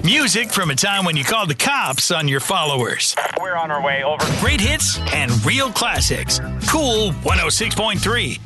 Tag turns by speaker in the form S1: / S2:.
S1: Music from a time when you called the cops on your followers.
S2: We're on our way, over.
S1: Great hits and real classics. Cool 106.3